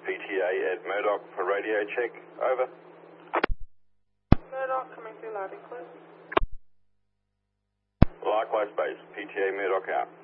PTA at Murdoch for radio check. Over. Murdoch coming through loud and clear. Likewise, base. PTA Murdoch out.